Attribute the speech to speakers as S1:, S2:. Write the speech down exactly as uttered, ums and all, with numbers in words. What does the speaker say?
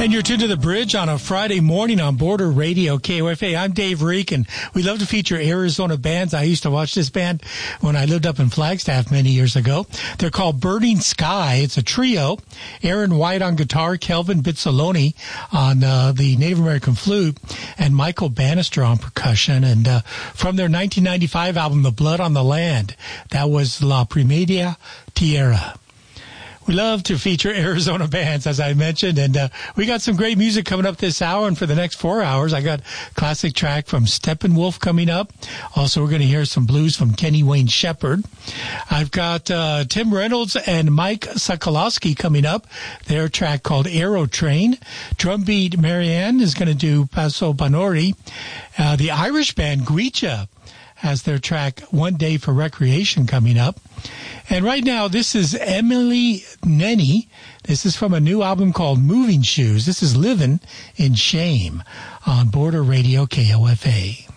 S1: And you're tuned to The Bridge on a Friday morning on Border Radio, K O F A. I'm Dave Reek, and we love to feature Arizona bands. I used to watch this band when I lived up in Flagstaff many years ago. They're called Burning Sky. It's a trio. Aaron White on guitar, Kelvin Bizzoloni on uh, the Native American flute, and Michael Bannister on percussion. And uh, from their nineteen ninety-five album, The Blood on the Land, that was La Primera Tierra. We love to feature Arizona bands, as I mentioned, and uh, we got some great music coming up this hour. And for the next four hours, I got a classic track from Steppenwolf coming up. Also, we're going to hear some blues from Kenny Wayne Shepherd. I've got uh, Tim Reynolds and Mike Sokolowski coming up. Their track called Aero Train. Drumbeat Marianne is going to do Paso Banori. Uh, the Irish band Gweetja has their track One Day for Recreation coming up. And right now, this is Emily Nenny. This is from a new album called Moving Shoes. This is Living in Shame on Border Radio K O F A.